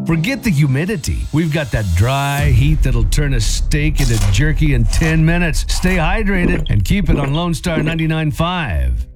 Forget the humidity. We've got that dry heat that'll turn a steak into jerky in 10 minutes. Stay hydrated and keep it on Lone Star 99.5.